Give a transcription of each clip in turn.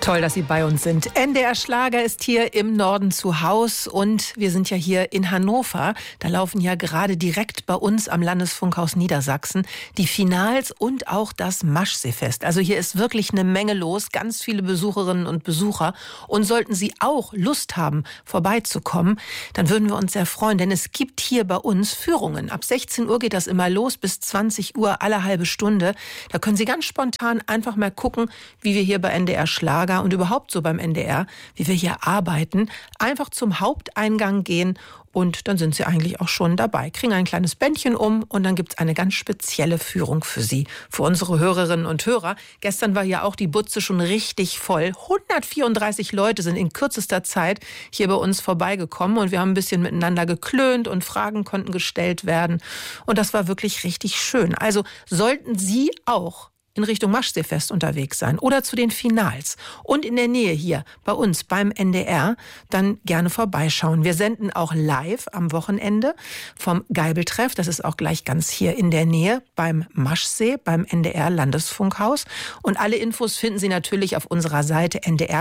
Toll, dass Sie bei uns sind. NDR Schlager ist hier im Norden zu Haus und wir sind ja hier in Hannover. Da laufen ja gerade direkt bei uns am Landesfunkhaus Niedersachsen die Finals und auch das Maschseefest. Also hier ist wirklich eine Menge los, ganz viele Besucherinnen und Besucher. Und sollten Sie auch Lust haben, vorbeizukommen, dann würden wir uns sehr freuen, denn es gibt hier bei uns Führungen. Ab 16 Uhr geht das immer los, bis 20 Uhr alle halbe Stunde. Da können Sie ganz spontan einfach mal gucken, wie wir hier bei NDR Schlager und überhaupt so beim NDR, wie wir hier arbeiten, einfach zum Haupteingang gehen und dann sind Sie eigentlich auch schon dabei. Kriegen ein kleines Bändchen um und dann gibt es eine ganz spezielle Führung für Sie, für unsere Hörerinnen und Hörer. Gestern war ja auch die Butze schon richtig voll. 134 Leute sind in kürzester Zeit hier bei uns vorbeigekommen und wir haben ein bisschen miteinander geklönt und Fragen konnten gestellt werden. Und das war wirklich richtig schön. Also sollten Sie auch in Richtung Maschseefest unterwegs sein oder zu den Finals und in der Nähe hier bei uns beim NDR, dann gerne vorbeischauen. Wir senden auch live am Wochenende vom Geibeltreff, das ist auch gleich ganz hier in der Nähe beim Maschsee, beim NDR Landesfunkhaus. Und alle Infos finden Sie natürlich auf unserer Seite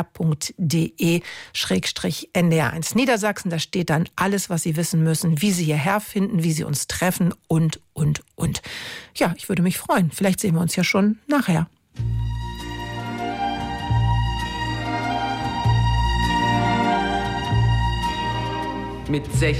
ndr.de/NDR1 Niedersachsen. Da steht dann alles, was Sie wissen müssen, wie Sie hierher finden, wie Sie uns treffen und. Ja, ich würde mich freuen. Vielleicht sehen wir uns ja schon nachher. Mit